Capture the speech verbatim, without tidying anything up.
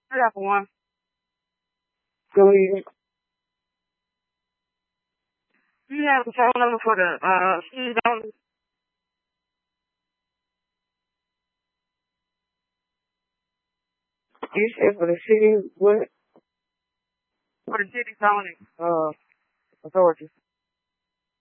I got one. Go ahead. You have the phone number for the uh city zone You said for the city, what? for the city zoning Uh, authority.